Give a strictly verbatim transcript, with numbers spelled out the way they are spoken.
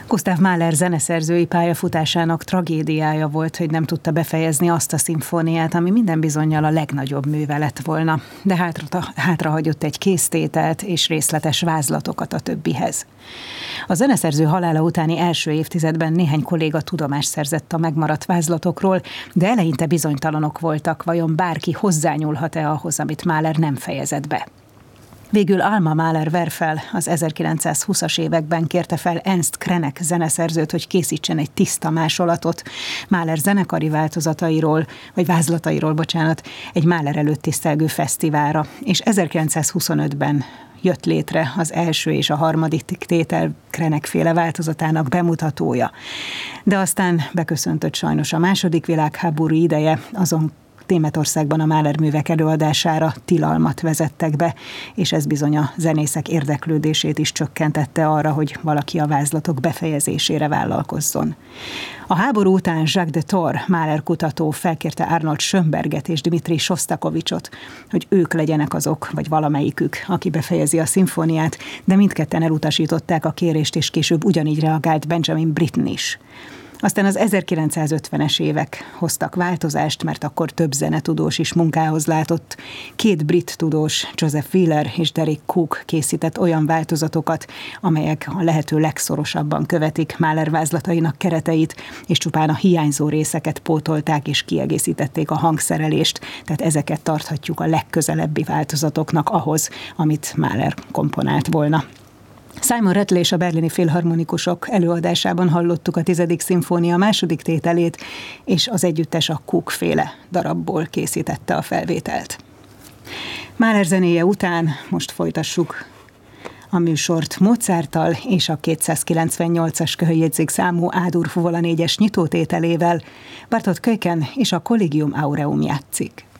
Gustav Mahler zeneszerzői pályafutásának tragédiája volt, hogy nem tudta befejezni azt a szimfóniát, ami minden bizonnyal a legnagyobb műve lett volna, de hátra, hátrahagyott egy késztételt és részletes vázlatokat a többihez. A zeneszerző halála utáni első évtizedben néhány kolléga tudomást szerzett a megmaradt vázlatokról, de eleinte bizonytalanok voltak, vajon bárki hozzányúlhat-e ahhoz, amit Mahler nem fejezett be. Végül Alma Mahler-Werfel az ezerkilencszázhúszas években kérte fel Ernst Krenek zeneszerzőt, hogy készítsen egy tiszta másolatot Mahler zenekari változatairól, vagy vázlatairól, bocsánat, egy Mahler előtt tisztelgő fesztiválra, és ezerkilencszázhuszonötben jött létre az első és a harmadik tétel Krenek-féle változatának bemutatója. De aztán beköszöntött sajnos a második világháború ideje, azon Németországban a Mahler művek előadására tilalmat vezettek be, és ez bizony a zenészek érdeklődését is csökkentette arra, hogy valaki a vázlatok befejezésére vállalkozzon. A háború után Jacques de Thor, Mahler kutató felkérte Arnold Schönberget és Dmitri Sostakovicsot, hogy ők legyenek azok, vagy valamelyikük, aki befejezi a szimfóniát, de mindketten elutasították a kérést, és később ugyanígy reagált Benjamin Britten is. Aztán az ezerkilencszázötvenes évek hoztak változást, mert akkor több zenetudós is munkához látott. Két brit tudós, Joseph Wheeler és Derek Cook készített olyan változatokat, amelyek a lehető legszorosabban követik Mahler vázlatainak kereteit, és csupán a hiányzó részeket pótolták és kiegészítették a hangszerelést, tehát ezeket tarthatjuk a legközelebbi változatoknak ahhoz, amit Mahler komponált volna. Simon Rattle és a berlini filharmonikusok előadásában hallottuk a tizedik szimfónia második tételét, és az együttes a Cook-féle darabból készítette a felvételt. Mahler zenéje után most folytassuk a műsort Mozarttal és a kétszázkilencvennyolcas köhöjjegyzékszámú A-dur fuvola négyes nyitótételével. Bartók Köken és a Collegium Aureum játszik.